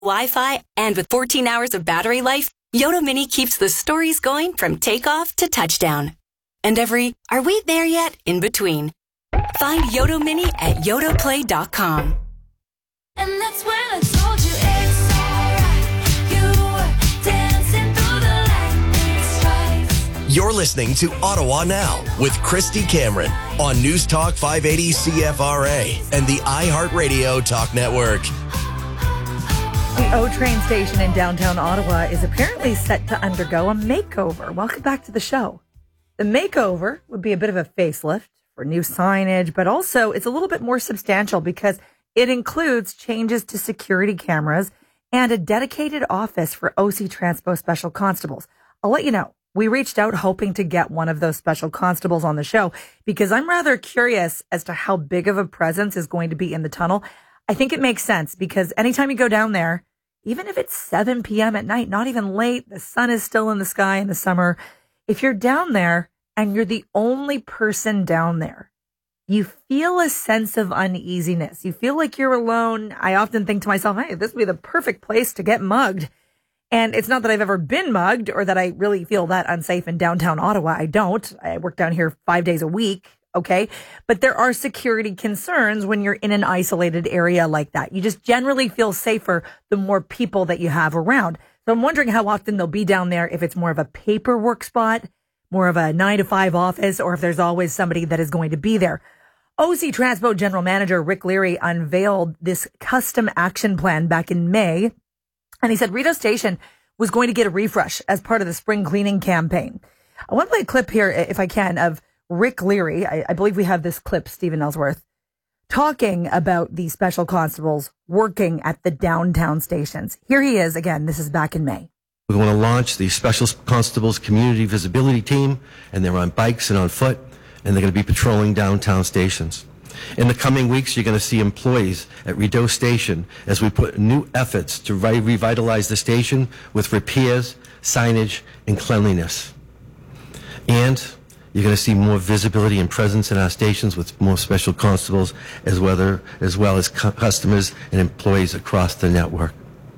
Wi-Fi, and with 14 hours of battery life, Yoto Mini keeps the stories going from takeoff to touchdown. And every, are we there yet, in between. Find Yoto Mini at yotoplay.com. And that's when I told you it's alright. You were dancing through the lightning strikes. You're listening to Ottawa Now with Christy Cameron on News Talk 580 CFRA and the iHeartRadio Talk Network. The O-Train station in downtown Ottawa is apparently set to undergo a makeover. Welcome back to the show. The makeover would be a bit of a facelift for new signage, but also it's a little bit more substantial because it includes changes to security cameras and a dedicated office for OC Transpo Special Constables. I'll let you know. We reached out hoping to get one of those special constables on the show because I'm rather curious as to how big of a presence is going to be in the tunnel. I think it makes sense because anytime you go down there, even if it's 7 p.m. at night, not even late, the sun is still in the sky in the summer. If you're down there and you're the only person down there, you feel a sense of uneasiness. You feel like you're alone. I often think to myself, hey, this would be the perfect place to get mugged. And it's not that I've ever been mugged or that I really feel that unsafe in downtown Ottawa. I don't. I work down here 5 days a week. Okay. But there are security concerns when you're in an isolated area like that. You just generally feel safer the more people that you have around. So I'm wondering how often they'll be down there, if it's more of a paperwork spot, more of a 9 to 5 office, or if there's always somebody that is going to be there. OC Transpo General Manager Rick Leary unveiled this custom action plan back in May. And he said Rideau Station was going to get a refresh as part of the spring cleaning campaign. I want to play a clip here, if I can, of Rick Leary. I believe we have this clip, Stephen Ellsworth, talking about the special constables working at the downtown stations. Here he is again. This is back in May. We want to launch the Special Constables Community Visibility Team, and they're on bikes and on foot, and they're going to be patrolling downtown stations. In the coming weeks, you're going to see employees at Rideau Station as we put new efforts to revitalize the station with repairs, signage, and cleanliness. And you're going to see more visibility and presence in our stations with more special constables as well as customers and employees across the network.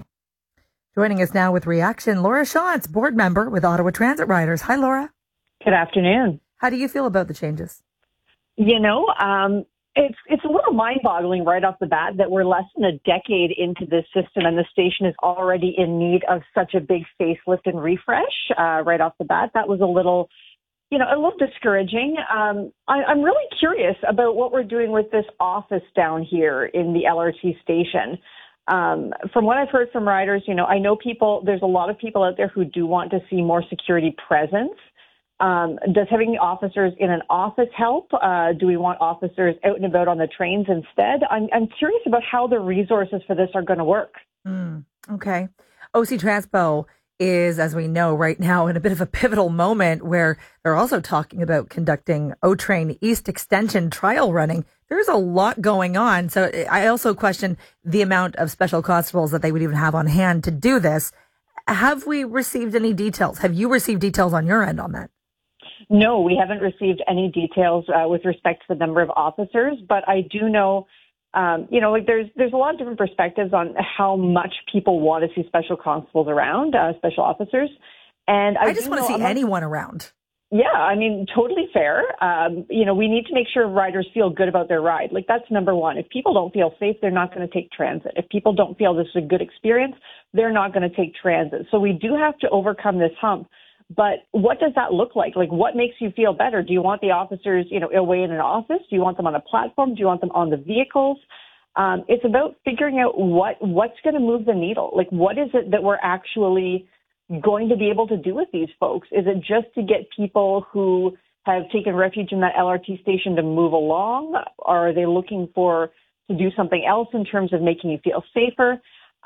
Joining us now with reaction, Laura Shantz, board member with Ottawa Transit Riders. Hi, Laura. Good afternoon. How do you feel about the changes? You know, it's a little mind-boggling right off the bat that we're less than a decade into this system and the station is already in need of such a big facelift and refresh right off the bat. That was a little discouraging. I'm really curious about what we're doing with this office down here in the LRT station. From what I've heard from riders, I know there's a lot of people out there who do want to see more security presence. Does having the officers in an office help? Do we want officers out and about on the trains instead? I'm curious about how the resources for this are going to work. Okay. OC Transpo is, as we know right now, in a bit of a pivotal moment where they're also talking about conducting O-Train East Extension trial running. There's a lot going on. So I also question the amount of special constables that they would even have on hand to do this. Have we received any details? Have you received details on your end on that? No, we haven't received any details with respect to the number of officers, but I do know, there's a lot of different perspectives on how much people want to see special constables around, special officers. And I just want to see anyone around. Yeah, I mean, totally fair. We need to make sure riders feel good about their ride. Like, that's number one. If people don't feel safe, they're not going to take transit. If people don't feel this is a good experience, they're not going to take transit. So we do have to overcome this hump. But what does that look like? Like, what makes you feel better? Do you want the officers, away in an office? Do you want them on a platform? Do you want them on the vehicles? It's about figuring out what's going to move the needle. Like, what is it that we're actually going to be able to do with these folks? Is it just to get people who have taken refuge in that LRT station to move along? Or are they looking to do something else in terms of making you feel safer?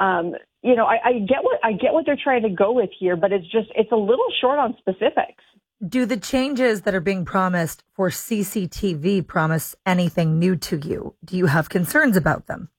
I get what they're trying to go with here, but it's a little short on specifics. Do the changes that are being promised for CCTV promise anything new to you? Do you have concerns about them?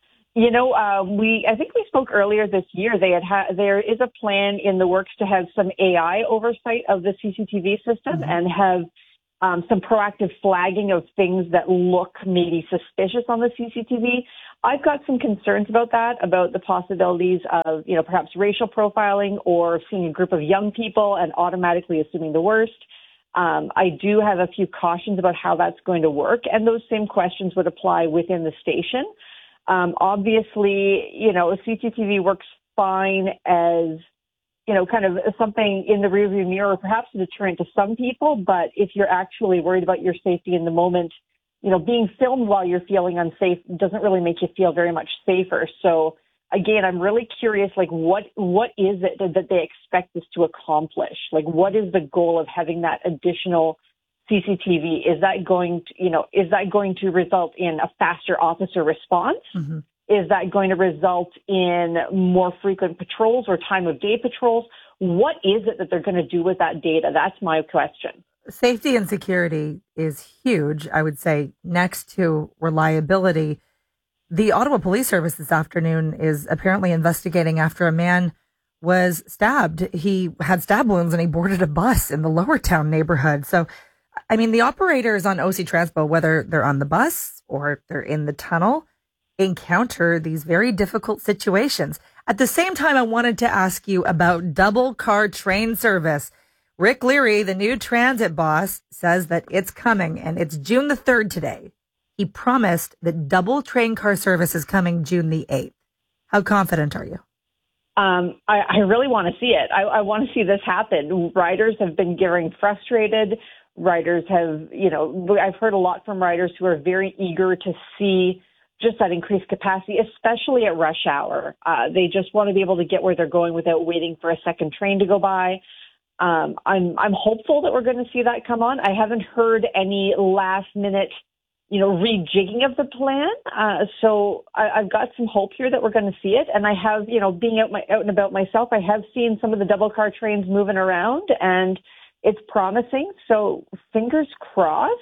I think we spoke earlier this year. There is a plan in the works to have some AI oversight of the CCTV system and have some proactive flagging of things that look maybe suspicious on the CCTV. I've got some concerns about that, about the possibilities of, perhaps racial profiling or seeing a group of young people and automatically assuming the worst. I do have a few cautions about how that's going to work, and those same questions would apply within the station. Obviously, CCTV works fine as, kind of something in the rearview mirror, perhaps a deterrent to some people, but if you're actually worried about your safety in the moment, being filmed while you're feeling unsafe doesn't really make you feel very much safer. So again, I'm really curious, what is it that they expect this to accomplish? What is the goal of having that additional CCTV? Is that going to result in a faster officer response? Mm-hmm. Is that going to result in more frequent patrols or time of day patrols? What is it that they're going to do with that data? That's my question. Safety and security is huge, I would say, next to reliability. The Ottawa Police Service this afternoon is apparently investigating after a man was stabbed. He had stab wounds and he boarded a bus in the Lower Town neighborhood. So, the operators on OC Transpo, whether they're on the bus or they're in the tunnel, encounter these very difficult situations. At the same time, I wanted to ask you about double car train service. Rick Leary, the new transit boss, says that it's coming, and it's June the 3rd today. He promised that double train car service is coming June the 8th. How confident are you? I really want to see it. I want to see this happen. Riders have been getting frustrated. Riders have, I've heard a lot from riders who are very eager to see just that increased capacity, especially at rush hour. They just want to be able to get where they're going without waiting for a second train to go by. I'm hopeful that we're going to see that come on. I haven't heard any last minute, rejigging of the plan. So I've got some hope here that we're going to see it. And I have, being out and about myself, I have seen some of the double car trains moving around, and it's promising. So fingers crossed.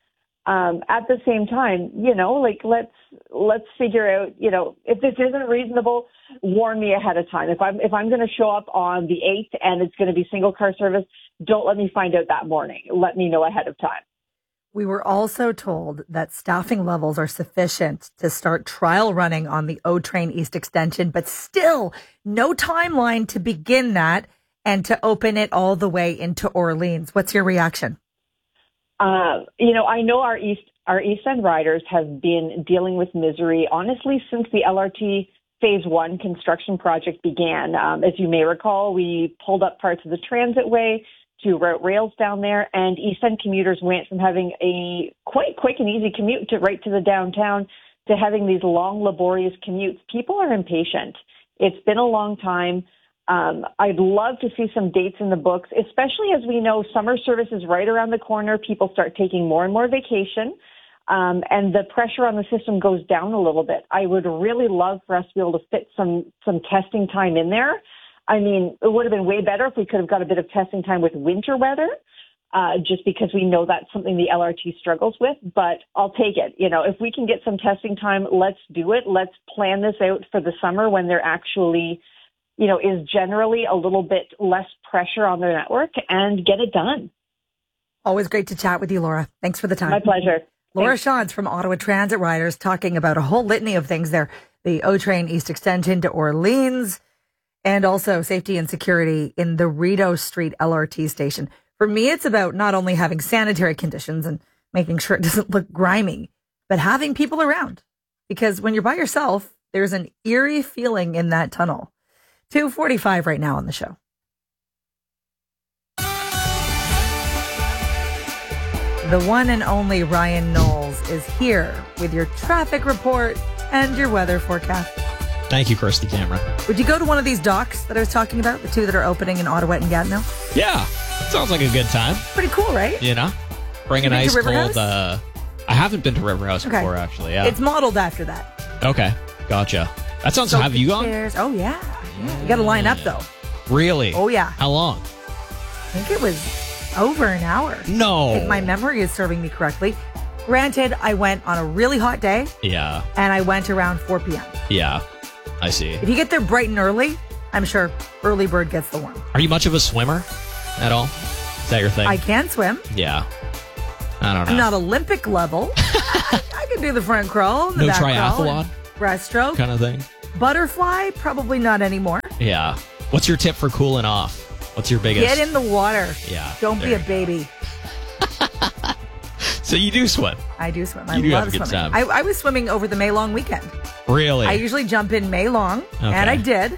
At the same time, let's figure out, if this isn't reasonable, warn me ahead of time. If I'm going to show up on the 8th and it's going to be single car service, don't let me find out that morning. Let me know ahead of time. We were also told that staffing levels are sufficient to start trial running on the O-Train East Extension, but still no timeline to begin that and to open it all the way into Orleans. What's your reaction? I know our East End riders have been dealing with misery, honestly, since the LRT Phase 1 construction project began. As you may recall, we pulled up parts of the transitway to route rails down there, and East End commuters went from having a quite quick and easy commute right to the downtown to having these long, laborious commutes. People are impatient. It's been a long time. I'd love to see some dates in the books, especially as we know summer service is right around the corner. People start taking more and more vacation, and the pressure on the system goes down a little bit. I would really love for us to be able to fit some testing time in there. It would have been way better if we could have got a bit of testing time with winter weather, just because we know that's something the LRT struggles with. But I'll take it. If we can get some testing time, let's do it. Let's plan this out for the summer when they're actually is generally a little bit less pressure on their network, and get it done. Always great to chat with you, Laura. Thanks for the time. My pleasure. Laura Shantz from Ottawa Transit Riders talking about a whole litany of things there. The O-Train East Extension to Orleans, and also safety and security in the Rideau Street LRT station. For me, it's about not only having sanitary conditions and making sure it doesn't look grimy, but having people around. Because when you're by yourself, there's an eerie feeling in that tunnel. 2:45 right now on the show. The one and only Ryan Knowles is here with your traffic report and your weather forecast. Thank you, Kirsty Cameron. Would you go to one of these docks that I was talking about, the two that are opening in Ottawa and Gatineau? Yeah, sounds like a good time. Pretty cool, right? Bring a nice River cold. House? I haven't been to River House before, actually. Yeah, it's modeled after that. Okay, gotcha. That sounds. Have you gone? Chairs. Oh yeah. You got to line up though. Really? Oh yeah. How long? I think it was over an hour. No. If my memory is serving me correctly. Granted, I went on a really hot day. Yeah. And I went around 4 p.m. Yeah, I see. If you get there bright and early, I'm sure early bird gets the worm. Are you much of a swimmer at all? Is that your thing? I can swim. Yeah. I don't know. I'm not Olympic level. I can do the front crawl, the No back crawl, triathlon? breaststroke. Kind of thing. Butterfly, probably not anymore. Yeah. What's your tip for cooling off? What's your biggest? Get in the water. Yeah, Don't be there a you go. baby. So you do swim. I do swim. You do love have a good swimming. time. I was swimming over the May Long weekend. Really? I usually jump in May Long, and I did.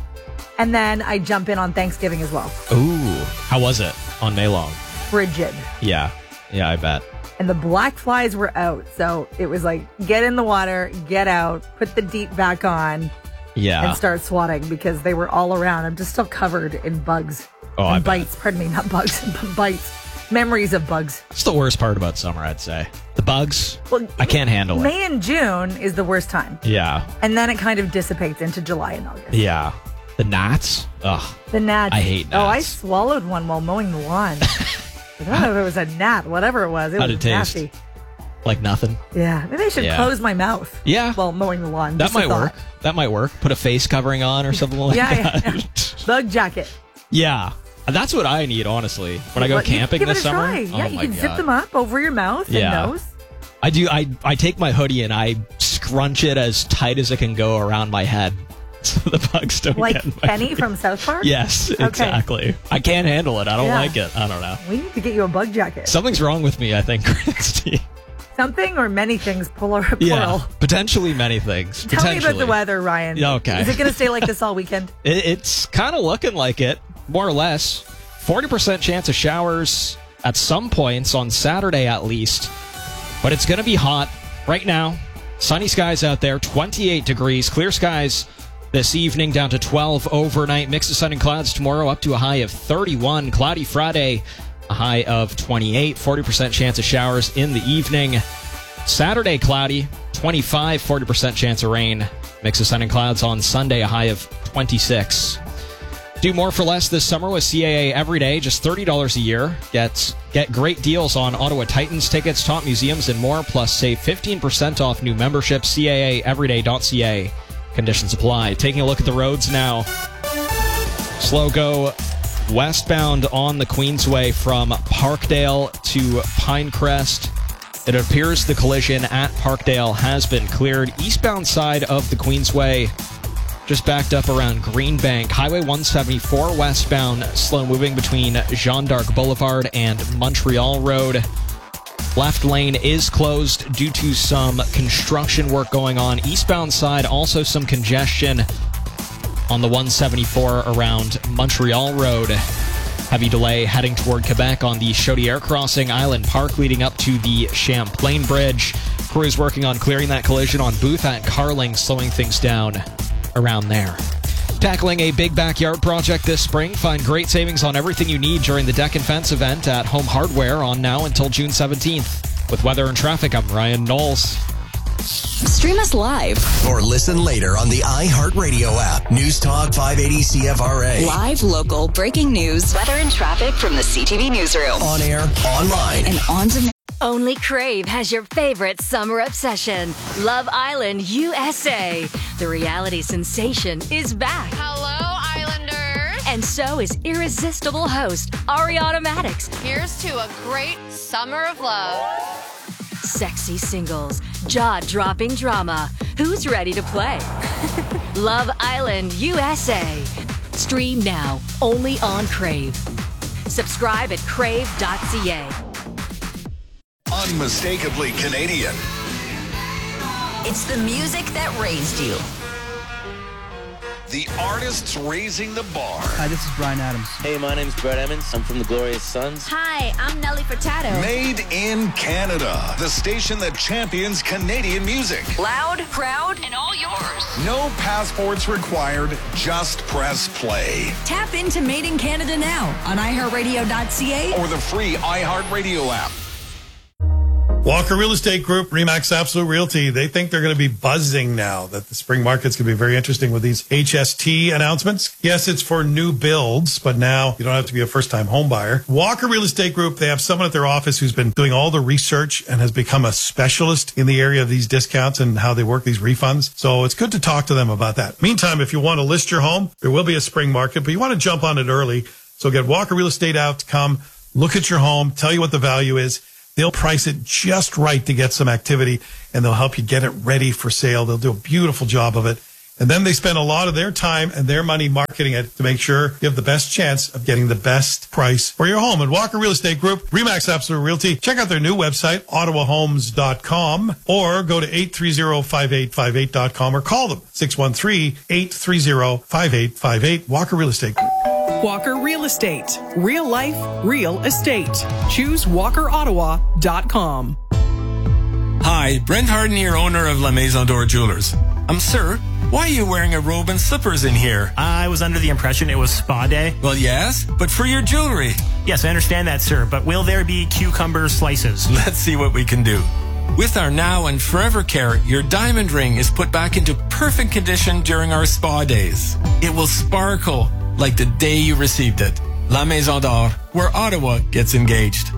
And then I jump in on Thanksgiving as well. Ooh. How was it on May Long? Frigid. Yeah. Yeah, I bet. And the black flies were out. So it was like, get in the water, get out, put the deep back on, Yeah. and start swatting because they were all around. I'm just still covered in bugs. Oh, I and bet. bites. Pardon me, not bugs, but bites. Memories of bugs. That's the worst part about summer, I'd say. The bugs, Well, I can't handle it. May and June is the worst time. Yeah. And then it kind of dissipates into July and August. Yeah. The gnats? Ugh. The gnats. I hate Oh, I gnats. swallowed one while mowing the lawn. I don't know if it was a gnat, whatever it was. It How'd was it taste? nasty. Like nothing. Yeah, maybe I should Yeah. close my mouth. Yeah. While mowing the lawn. That Just a might work. thought. That might work. Put a face covering on or something like Yeah, that. yeah. Bug jacket. Yeah. That's what I need, honestly. When I go Well, you camping give this it a summer. try. Yeah, oh you my can God. zip them up over your mouth Yeah. and nose. I do. I take my hoodie and I scrunch it as tight as it can go around my head so the bugs don't Like get in my Penny food. from South Park? Yes, exactly. I can't handle it. I don't Yeah. like it. I don't know. We need to get you a bug jacket. Something's wrong with me, I think, Christy. Something or many things, plural. Yeah, potentially many things. Tell me about Potentially. the weather, Ryan. Yeah, okay. Is it going to stay like this all weekend? It's kind of looking like it, more or less. 40% chance of showers at some points on Saturday at least. But it's going to be hot right now. Sunny skies out there, 28 degrees. Clear skies this evening down to 12 overnight. Mix of sun and clouds tomorrow up to a high of 31. Cloudy Friday, a high of 28. 40% chance of showers in the evening. Saturday, cloudy, 25, 40% chance of rain. Mix of sun and clouds on Sunday, a high of 26. Do more for less this summer with CAA Everyday, just $30 a year. Get great deals on Ottawa Titans tickets, top museums, and more, plus save 15% off new memberships. CAAeveryday.ca. Conditions apply. Taking a look at the roads now. Slow go westbound on the Queensway from Parkdale to Pinecrest. It appears the collision at Parkdale has been cleared. Eastbound side of the Queensway just backed up around Greenbank. Highway 174 westbound, slow moving between Jeanne d'Arc Boulevard and Montreal Road. Left lane is closed due to some construction work going on. Eastbound side, also some congestion on the 174 around Montreal Road. Heavy delay heading toward Quebec on the Chaudière crossing, Island Park leading up to the Champlain Bridge. Crews working on clearing that collision on Booth at Carling, slowing things down around there. Tackling a big backyard project this spring. Find great savings on everything you need during the Deck and Fence event at Home Hardware on now until June 17th. With weather and traffic, I'm Ryan Knowles. Stream us live. Or listen later on the iHeartRadio app. News Talk 580 CFRA. Live, local, breaking news, weather and traffic from the CTV newsroom. On air, online. And on demand. Only Crave has your favorite summer obsession, Love Island USA. The reality sensation is back. Hello, Islanders. And so is irresistible host Ariana Maddox. Here's to a great summer of love. Sexy singles, jaw-dropping drama. Who's ready to play? Love Island USA. Stream now, only on Crave. Subscribe at crave.ca. Unmistakably Canadian. It's the music that raised you. The artists raising the bar. Hi, this is Brian Adams. Hey, my name's Brett Emmons. I'm from the Glorious Sons. Hi, I'm Nelly Furtado. Made in Canada. The station that champions Canadian music. Loud, proud, and all yours. No passports required. Just press play. Tap into Made in Canada now on iHeartRadio.ca. Or the free iHeartRadio app. Walker Real Estate Group, Remax Absolute Realty, they think they're going to be buzzing now that the spring market's going to be very interesting with these HST announcements. Yes, it's for new builds, but now you don't have to be a first-time home buyer. Walker Real Estate Group, they have someone at their office who's been doing all the research and has become a specialist in the area of these discounts and how they work these refunds. So it's good to talk to them about that. Meantime, if you want to list your home, there will be a spring market, but you want to jump on it early. So get Walker Real Estate out to come look at your home, tell you what the value is. They'll price it just right to get some activity, and they'll help you get it ready for sale. They'll do a beautiful job of it. And then they spend a lot of their time and their money marketing it to make sure you have the best chance of getting the best price for your home. And Walker Real Estate Group, RE/MAX Absolute Realty. Check out their new website, ottawahomes.com, or go to 830-5858.com or call them, 613-830-5858. Walker Real Estate Group. Walker Real Estate. Real life, real estate. Choose walkerottawa.com. Hi, Brent Harden here, owner of La Maison d'Or Jewelers. Sir, why are you wearing a robe and slippers in here? I was under the impression it was spa day. Well, yes, but for your jewelry. Yes, I understand that, sir, but will there be cucumber slices? Let's see what we can do. With our Now and Forever Care, your diamond ring is put back into perfect condition during our spa days. It will sparkle like the day you received it. La Maison d'Or, where Ottawa gets engaged.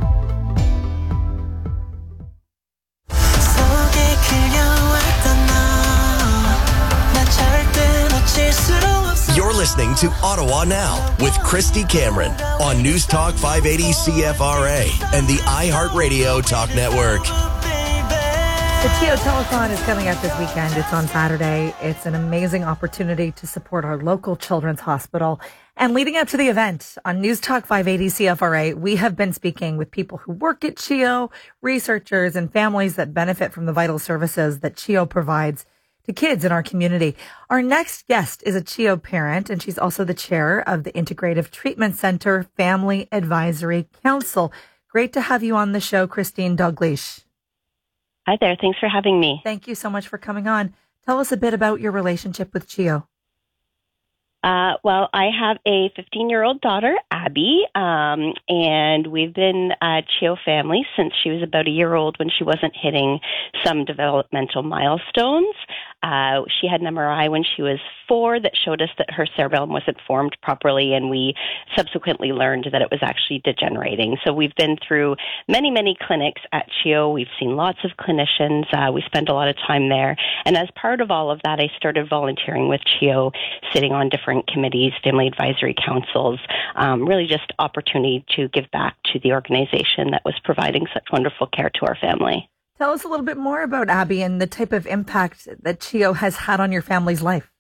You're listening to Ottawa Now with Christy Cameron on News Talk 580 CFRA and the iHeartRadio Talk Network. The CHEO Telethon is coming up this weekend. It's on Saturday. It's an amazing opportunity to support our local children's hospital. And leading up to the event on News Talk 580 CFRA, we have been speaking with people who work at CHEO, researchers, and families that benefit from the vital services that CHEO provides to kids in our community. Our next guest is a CHEO parent, and she's also the chair of the Integrative Treatment Center Family Advisory Council. Great to have you on the show, Christine Dalgleish. Hi there. Thanks for having me. Thank you so much for coming on. Tell us a bit about your relationship with CHEO. Well, I have a 15-year-old daughter, Abby, and we've been a CHEO family since she was about a year old when she wasn't hitting some developmental milestones. She had an MRI when she was 4 that showed us that her cerebellum wasn't formed properly, and we subsequently learned that it was actually degenerating. So we've been through many, many clinics at CHEO. We've seen lots of clinicians. We spend a lot of time there. And as part of all of that, I started volunteering with CHEO, sitting on different committees, family advisory councils, really just opportunity to give back to the organization that was providing such wonderful care to our family. Tell us a little bit more about Abby and the type of impact that CHEO has had on your family's life.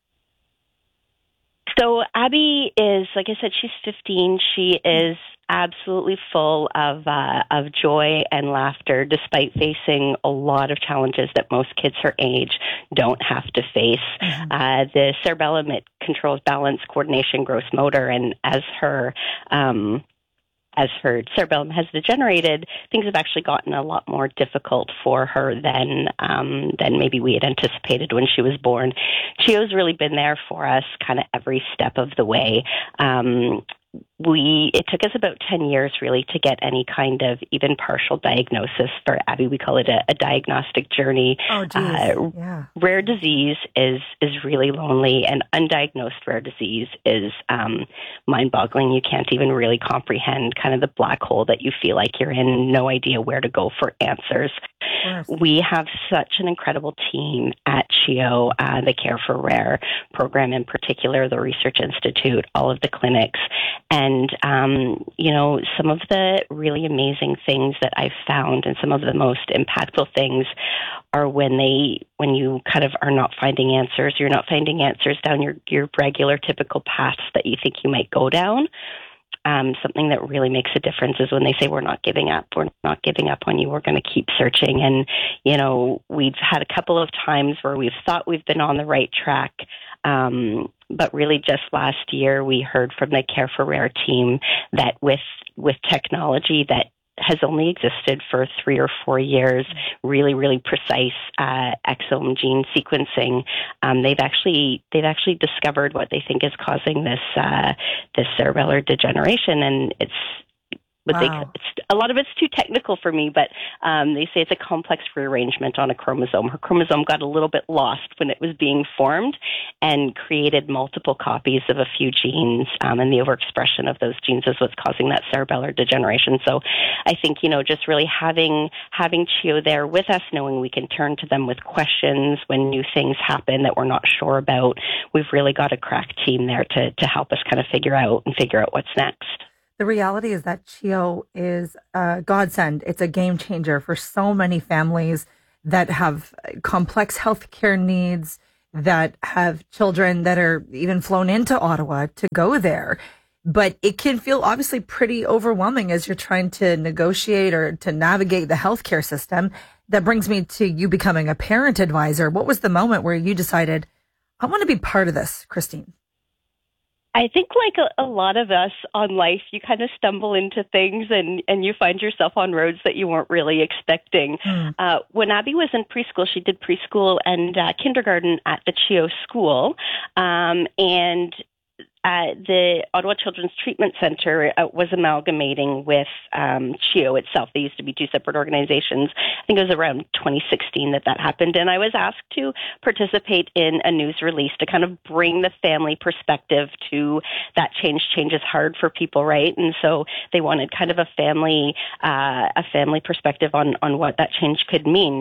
So Abby is, like I said, she's 15. She is absolutely full of joy and laughter, despite facing a lot of challenges that most kids her age don't have to face. The cerebellum, it controls balance, coordination, gross motor, and as her cerebellum has degenerated, things have actually gotten a lot more difficult for her than maybe we had anticipated when she was born. CHEO's really been there for us kind of every step of the way. It took us about 10 years really to get any kind of even partial diagnosis for Abby. We call it a diagnostic journey. Oh, geez. Yeah. Rare disease is really lonely, and undiagnosed rare disease is mind-boggling. You can't even really comprehend kind of the black hole that you feel like you're in, no idea where to go for answers. We have such an incredible team at CHEO, the Care for Rare program in particular, the Research Institute, all of the clinics. And, some of the really amazing things that I've found and some of the most impactful things are when you kind of are not finding answers. You're not finding answers down your regular typical paths that you think you might go down. Something that really makes a difference is when they say, we're not giving up. We're not giving up on you. We're going to keep searching. And, we've had a couple of times where we've thought we've been on the right track. But really just last year, we heard from the Care for Rare team that with technology that has only existed for 3 or 4 years, really, really precise exome gene sequencing. They've actually discovered what they think is causing this cerebellar degeneration, and it's a lot of it's too technical for me, but they say it's a complex rearrangement on a chromosome. Her chromosome got a little bit lost when it was being formed and created multiple copies of a few genes, and the overexpression of those genes is what's causing that cerebellar degeneration. So I think, just really having CHEO there with us, knowing we can turn to them with questions when new things happen that we're not sure about. We've really got a crack team there to help us kind of figure out what's next. The reality is that CHEO is a godsend. It's a game changer for so many families that have complex healthcare needs, that have children that are even flown into Ottawa to go there. But it can feel obviously pretty overwhelming as you're trying to negotiate or to navigate the healthcare system. That brings me to you becoming a parent advisor. What was the moment where you decided, I want to be part of this, Christine? I think like a lot of us on life, you kind of stumble into things and you find yourself on roads that you weren't really expecting. When Abby was in preschool, she did preschool and kindergarten at the CHEO school. And the Ottawa Children's Treatment Centre was amalgamating with CHEO itself. They used to be two separate organizations. I think it was around 2016 that happened. And I was asked to participate in a news release to kind of bring the family perspective to that change. Change is hard for people, right? And so they wanted kind of a family perspective on what that change could mean.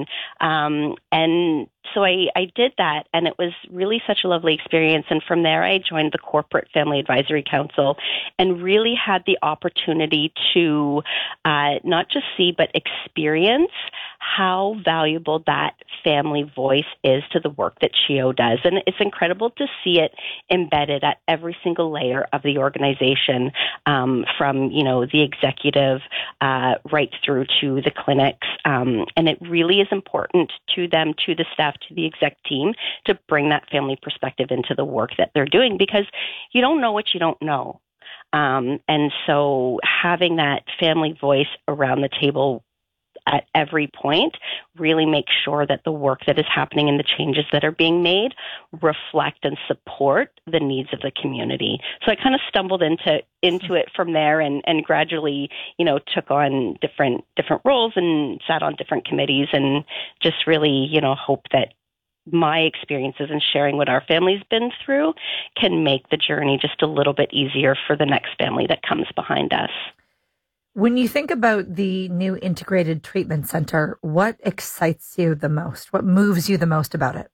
And so I did that, and it was really such a lovely experience. And from there, I joined the Corporate Family Advisory Council and really had the opportunity to not just see, but experience how valuable that family voice is to the work that CHEO does. And it's incredible to see it embedded at every single layer of the organization, from, the executive right through to the clinics. And it really is important to them, to the staff, to the exec team, to bring that family perspective into the work that they're doing, because you don't know what you don't know. And so having that family voice around the table at every point really makes sure that the work that is happening and the changes that are being made reflect and support the needs of the community. So I kind of stumbled into it from there and gradually, took on different roles and sat on different committees and just really, hope that my experiences and sharing what our family's been through can make the journey just a little bit easier for the next family that comes behind us. When you think about the new integrated treatment center, what excites you the most? What moves you the most about it?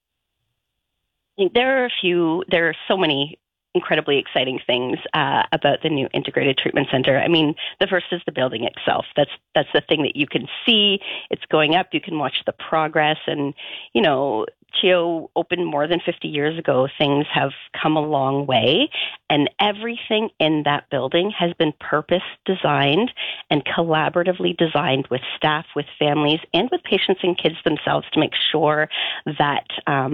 There are so many incredibly exciting things about the new integrated treatment center. I mean, the first is the building itself. That's the thing that you can see. It's going up. You can watch the progress. And, CHEO opened more than 50 years ago. Things have come a long way. And everything in that building has been purpose designed and collaboratively designed with staff, with families, and with patients and kids themselves to make sure that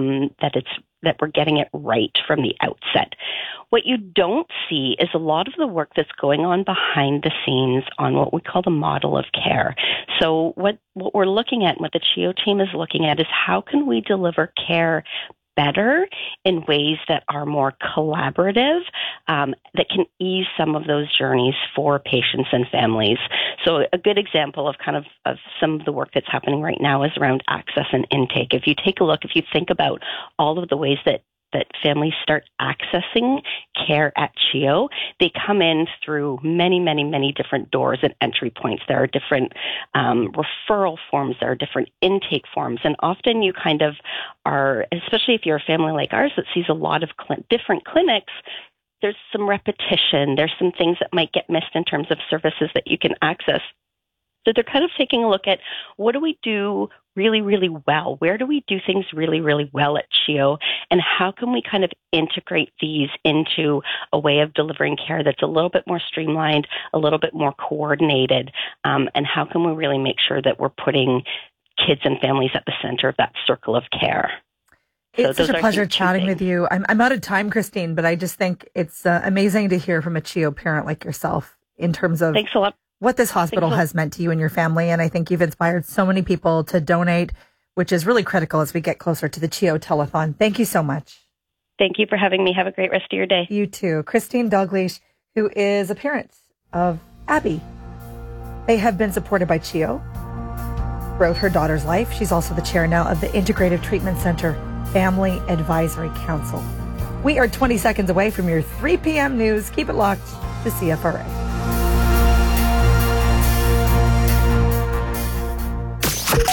that we're getting it right from the outset. What you don't see is a lot of the work that's going on behind the scenes on what we call the model of care. So what we're looking at, what the CHEO team is looking at, is how can we deliver care better in ways that are more collaborative, that can ease some of those journeys for patients and families. So a good example of some of the work that's happening right now is around access and intake. If you take a look, if you think about all of the ways that families start accessing care at CHEO, they come in through many, many, many different doors and entry points. There are different referral forms. There are different intake forms. And often you kind of are, especially if you're a family like ours that sees a lot of different clinics, there's some repetition. There's some things that might get missed in terms of services that you can access. So they're kind of taking a look at, what do we do really, really well? Where do we do things really, really well at CHEO? And how can we kind of integrate these into a way of delivering care that's a little bit more streamlined, a little bit more coordinated? And how can we really make sure that we're putting kids and families at the center of that circle of care? It's such a pleasure chatting with you. I'm out of time, Christine, but I just think it's amazing to hear from a CHEO parent like yourself in terms of Thanks a lot. What this hospital has meant to you and your family. And I think you've inspired so many people to donate, which is really critical as we get closer to the CHEO Telethon. Thank you so much. Thank you for having me. Have a great rest of your day. You too. Christine Dalglish, who is a parent of Abby. They have been supported by CHEO throughout her daughter's life. She's also the chair now of the Integrative Treatment Center Family Advisory Council. We are 20 seconds away from your 3 p.m. news. Keep it locked to CFRA.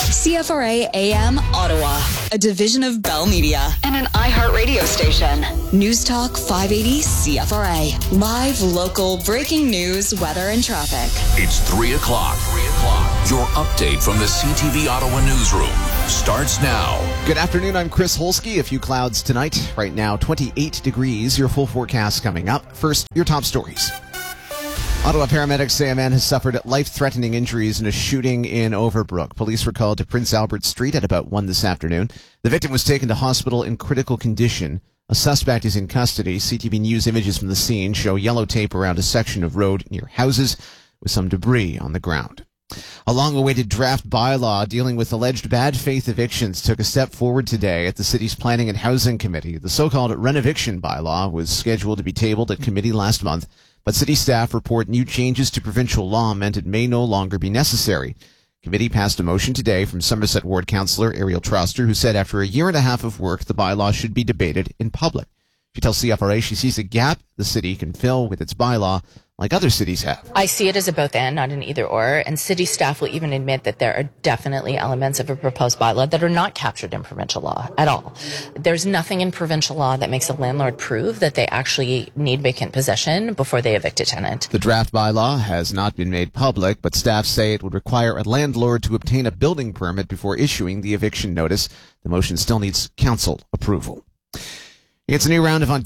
CFRA AM Ottawa, a division of Bell Media and an iHeartRadio station. News Talk 580 CFRA. Live, local, breaking news, weather, and traffic. It's 3 o'clock. Your update from the CTV Ottawa newsroom starts now. Good afternoon. I'm Chris Holsky. A few clouds tonight. Right now, 28 degrees. Your full forecast coming up. First, your top stories. Ottawa paramedics say a man has suffered life-threatening injuries in a shooting in Overbrook. Police were called to Prince Albert Street at about 1 this afternoon. The victim was taken to hospital in critical condition. A suspect is in custody. CTV News images from the scene show yellow tape around a section of road near houses with some debris on the ground. A long-awaited draft bylaw dealing with alleged bad faith evictions took a step forward today at the city's Planning and Housing Committee. The so-called renoviction bylaw was scheduled to be tabled at committee last month, but city staff report new changes to provincial law meant it may no longer be necessary. Committee passed a motion today from Somerset Ward Councillor Ariel Troster, who said after a year and a half of work, the bylaw should be debated in public. She tells CFRA she sees a gap the city can fill with its bylaw, like other cities have. I see it as a both and, not an either or, and city staff will even admit that there are definitely elements of a proposed bylaw that are not captured in provincial law at all. There's nothing in provincial law that makes a landlord prove that they actually need vacant possession before they evict a tenant. The draft bylaw has not been made public, but staff say it would require a landlord to obtain a building permit before issuing the eviction notice. The motion still needs council approval. Is a new round, of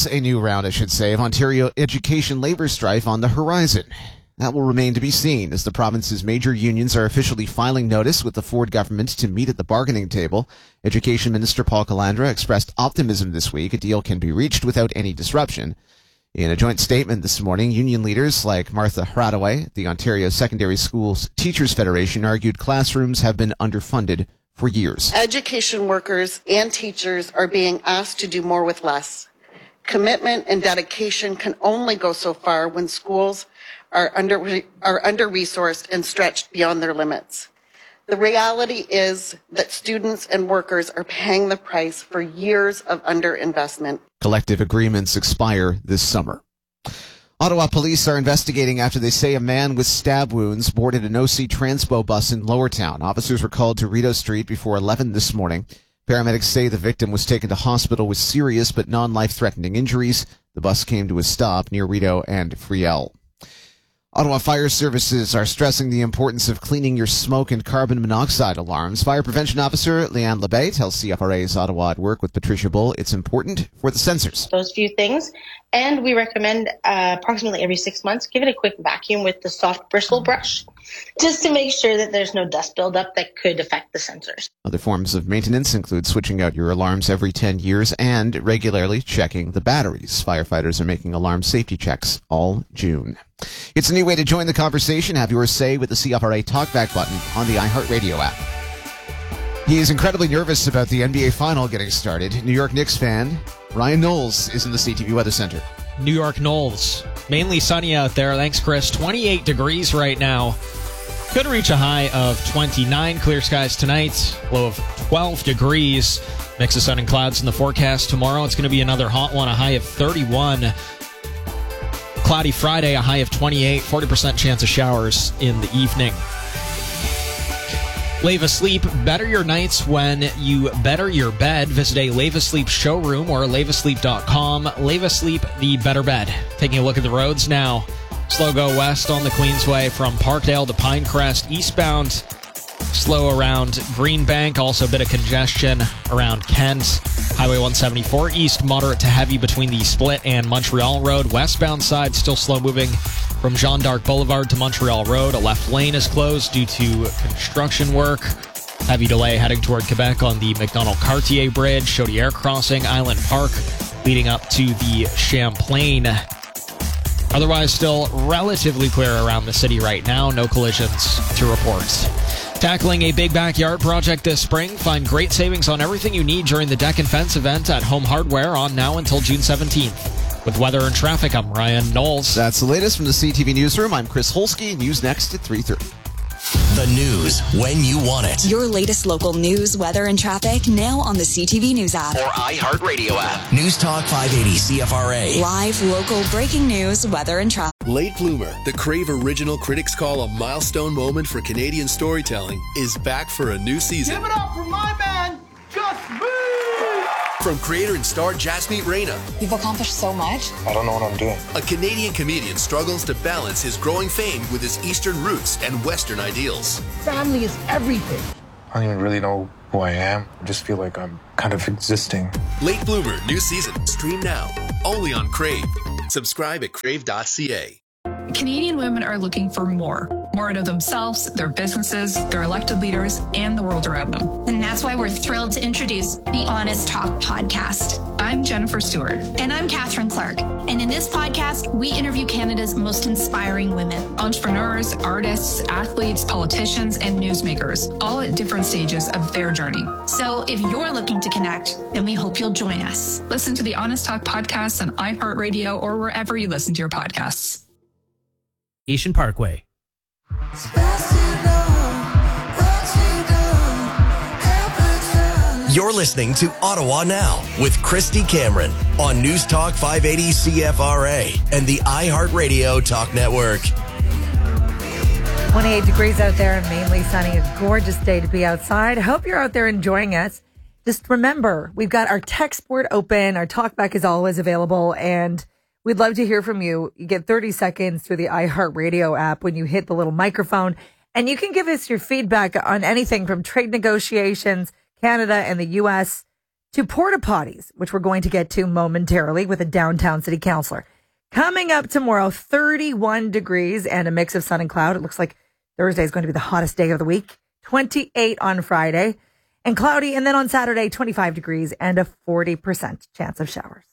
Ontario education labor strife on the horizon. That will remain to be seen as the province's major unions are officially filing notice with the Ford government to meet at the bargaining table. Education Minister Paul Calandra expressed optimism this week a deal can be reached without any disruption. In a joint statement this morning, union leaders like Martha Haradaway, the Ontario Secondary Schools Teachers Federation, argued classrooms have been underfunded for years. Education workers and teachers are being asked to do more with less. Commitment and dedication can only go so far when schools are under-resourced and stretched beyond their limits. The reality is that students and workers are paying the price for years of underinvestment. Collective agreements expire this summer. Ottawa police are investigating after they say a man with stab wounds boarded an OC Transpo bus in Lowertown. Officers were called to Rideau Street before 11 this morning. Paramedics say the victim was taken to hospital with serious but non-life-threatening injuries. The bus came to a stop near Rideau and Friel. Ottawa Fire Services are stressing the importance of cleaning your smoke and carbon monoxide alarms. Fire Prevention Officer Leanne LeBay tells CFRA's Ottawa at Work with Patricia Bull it's important for the sensors. Those few things. And we recommend approximately every 6 months, give it a quick vacuum with the soft bristle brush, just to make sure that there's no dust buildup that could affect the sensors. Other forms of maintenance include switching out your alarms every 10 years and regularly checking the batteries. Firefighters are making alarm safety checks all June. It's a new way to join the conversation. Have your say with the CFRA Talkback button on the iHeartRadio app. He is incredibly nervous about the NBA Final getting started. New York Knicks fan Ryan Knowles is in the CTV Weather Center. New York Knowles. Mainly sunny out there. Thanks, Chris. 28 degrees right now. Could reach a high of 29. Clear skies tonight. Low of 12 degrees. Mix of sun and clouds in the forecast. Tomorrow it's going to be another hot one. A high of 31. Cloudy Friday. A high of 28. 40% chance of showers in the evening. Leva Sleep, better your nights when you better your bed. Visit a Leva Sleep showroom or levasleep.com. Leva Sleep, the better bed. Taking a look at the roads now. Slow go west on the Queensway from Parkdale to Pinecrest. Eastbound, slow around Greenbank. Also a bit of congestion around Kent. Highway 174 east, moderate to heavy between the Split and Montreal Road. Westbound side, still slow moving from Jean d'Arc Boulevard to Montreal Road. A left lane is closed due to construction work. Heavy delay heading toward Quebec on the McDonald-Cartier Bridge. Chaudière Crossing, Island Park, leading up to the Champlain. Otherwise, still relatively clear around the city right now. No collisions to report. Tackling a big backyard project this spring. Find great savings on everything you need during the Deck and Fence event at Home Hardware on now until June 17th. With weather and traffic, I'm Ryan Knowles. That's the latest from the CTV Newsroom. I'm Chris Holsky. News next at 3:30. The news when you want it. Your latest local news, weather, and traffic now on the CTV News app. Or iHeartRadio app. News Talk 580 CFRA. Live, local, breaking news, weather, and traffic. Late Bloomer, the Crave original critics call a milestone moment for Canadian storytelling, is back for a new season. Give it up for my man, Just Me! From creator and star Jasmeet Reina. You've accomplished so much. I don't know what I'm doing. A Canadian comedian struggles to balance his growing fame with his Eastern roots and Western ideals. Family is everything. I don't even really know who I am. I just feel like I'm kind of existing. Late Bloomer, new season. Stream now. Only on Crave. Subscribe at crave.ca. Canadian women are looking for more out of themselves, their businesses, their elected leaders, and the world around them. And that's why we're thrilled to introduce the Honest Talk podcast. I'm Jennifer Stewart. And I'm Catherine Clark. And in this podcast, we interview Canada's most inspiring women. Entrepreneurs, artists, athletes, politicians, and newsmakers, all at different stages of their journey. So if you're looking to connect, then we hope you'll join us. Listen to the Honest Talk podcast on iHeartRadio or wherever you listen to your podcasts. Asian Parkway. You're listening to Ottawa Now with Christy Cameron on News Talk 580 CFRA and the iHeartRadio Talk Network. 28 degrees out there and mainly sunny. A gorgeous day to be outside. I hope you're out there enjoying us. Just remember, we've got our text board open. Our talkback is always available, and we'd love to hear from you. You get 30 seconds through the iHeartRadio app when you hit the little microphone, and you can give us your feedback on anything from trade negotiations, Canada and the U.S., to porta potties, which we're going to get to momentarily with a downtown city councilor. Coming up tomorrow, 31 degrees and a mix of sun and cloud. It looks like Thursday is going to be the hottest day of the week. 28 on Friday and cloudy. And then on Saturday, 25 degrees and a 40% chance of showers.